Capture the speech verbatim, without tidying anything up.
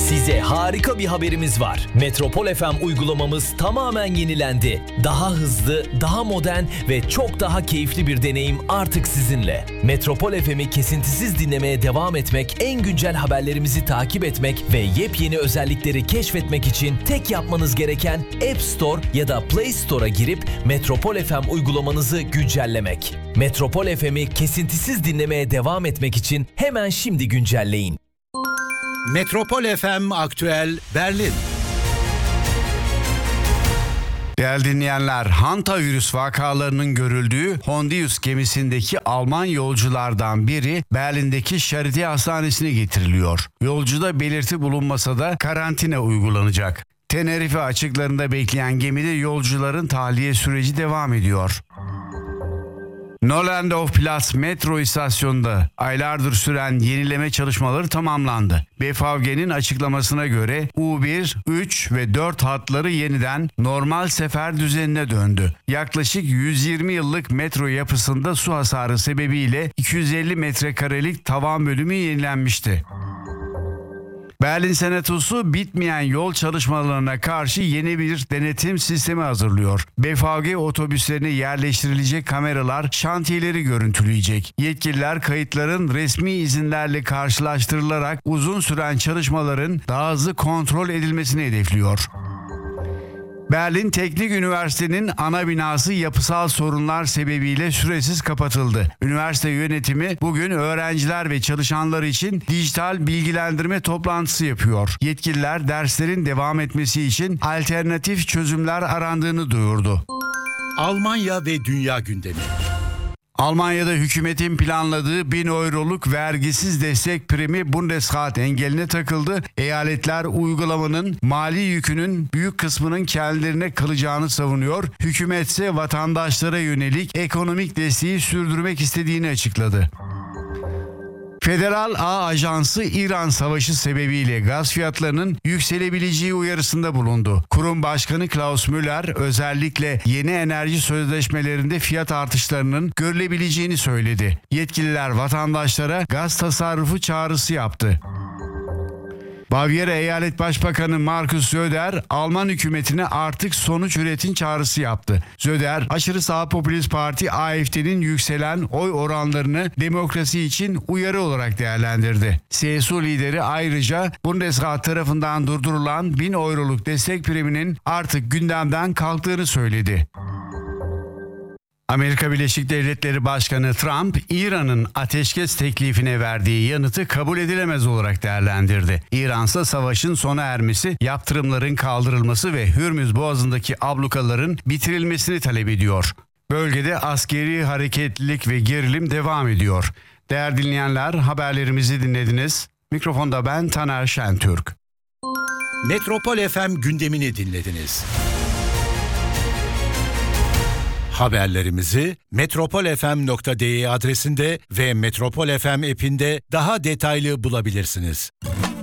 Size harika bir haberimiz var. Metropol F M uygulamamız tamamen yenilendi. Daha hızlı, daha modern ve çok daha keyifli bir deneyim artık sizinle. Metropol F M'i kesintisiz dinlemeye devam etmek, en güncel haberlerimizi takip etmek ve yepyeni özellikleri keşfetmek için tek yapmanız gereken App Store ya da Play Store'a girip Metropol F M uygulamanızı güncellemek. Metropol F M'i kesintisiz dinlemeye devam etmek için hemen şimdi güncelleyin. Metropol F M Aktüel Berlin. Değerli dinleyenler, hantavirüs vakalarının görüldüğü Hondius gemisindeki Alman yolculardan biri Berlin'deki Charité Hastanesi'ne getiriliyor. Yolcuda belirti bulunmasa da karantina uygulanacak. Tenerife açıklarında bekleyen gemide yolcuların tahliye süreci devam ediyor. Nollendorfplatz metro istasyonunda aylardır süren yenileme çalışmaları tamamlandı. B V G'nin açıklamasına göre U bir, üç ve dört hatları yeniden normal sefer düzenine döndü. Yaklaşık yüz yirmi yıllık metro yapısında su hasarı sebebiyle iki yüz elli metrekarelik tavan bölümü yenilenmişti. Berlin Senatosu bitmeyen yol çalışmalarına karşı yeni bir denetim sistemi hazırlıyor. B V G otobüslerine yerleştirilecek kameralar şantiyeleri görüntüleyecek. Yetkililer kayıtların resmi izinlerle karşılaştırılarak uzun süren çalışmaların daha hızlı kontrol edilmesini hedefliyor. Berlin Teknik Üniversitesi'nin ana binası yapısal sorunlar sebebiyle süresiz kapatıldı. Üniversite yönetimi bugün öğrenciler ve çalışanlar için dijital bilgilendirme toplantısı yapıyor. Yetkililer derslerin devam etmesi için alternatif çözümler arandığını duyurdu. Almanya ve dünya gündemi. Almanya'da hükümetin planladığı bin euroluk vergisiz destek primi Bundesrat engeline takıldı. Eyaletler uygulamanın mali yükünün büyük kısmının kendilerine kalacağını savunuyor. Hükümet ise vatandaşlara yönelik ekonomik desteği sürdürmek istediğini açıkladı. Federal Ağ Ajansı İran Savaşı sebebiyle gaz fiyatlarının yükselebileceği uyarısında bulundu. Kurum Başkanı Klaus Müller özellikle yeni enerji sözleşmelerinde fiyat artışlarının görülebileceğini söyledi. Yetkililer vatandaşlara gaz tasarrufu çağrısı yaptı. Bavyera Eyalet Başbakanı Markus Söder, Alman hükümetine artık sonuç üretin çağrısı yaptı. Söder, aşırı sağ popülist parti A F D'nin yükselen oy oranlarını demokrasi için uyarı olarak değerlendirdi. C S U lideri ayrıca Bundesrat tarafından durdurulan bin euroluk destek priminin artık gündemden kalktığını söyledi. Amerika Birleşik Devletleri Başkanı Trump, İran'ın ateşkes teklifine verdiği yanıtı kabul edilemez olarak değerlendirdi. İran'sa savaşın sona ermesi, yaptırımların kaldırılması ve Hürmüz Boğazı'ndaki ablukaların bitirilmesini talep ediyor. Bölgede askeri hareketlilik ve gerilim devam ediyor. Değerli dinleyenler, haberlerimizi dinlediniz. Mikrofonda ben Taner Şentürk. Metropol F M gündemini dinlediniz. Haberlerimizi metropol f m nokta d e adresinde ve Metropol F M app'inde daha detaylı bulabilirsiniz.